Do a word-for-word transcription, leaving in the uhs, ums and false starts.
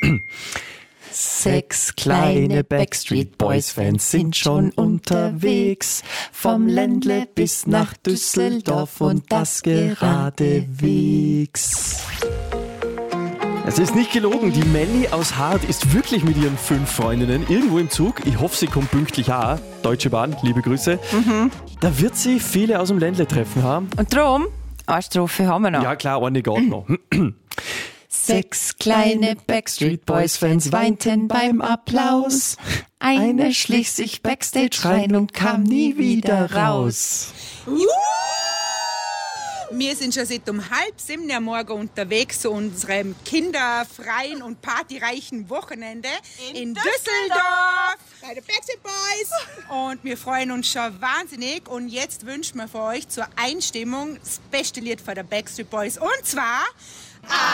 Sechs kleine Backstreet Boys Fans sind schon unterwegs, vom Ländle bis nach Düsseldorf und das geradewegs. Es ist nicht gelogen, die Melli aus Hart ist wirklich mit ihren fünf Freundinnen irgendwo im Zug. Ich hoffe, sie kommt pünktlich an. Deutsche Bahn, liebe Grüße. Mhm. Da wird sie viele aus dem Ländle treffen haben. Und darum, eine Strophe haben wir noch. Ja klar, eine geht noch. Sechs kleine Backstreet Boys Fans weinten beim Applaus. Eine schlich sich backstage rein und kam nie wieder raus. Wir sind schon seit um halb sieben am Morgen unterwegs zu unserem kinderfreien und partyreichen Wochenende in, in Düsseldorf bei den Backstreet Boys. Und wir freuen uns schon wahnsinnig. Und jetzt wünschen wir für euch zur Einstimmung das beste Lied von der Backstreet Boys. Und zwar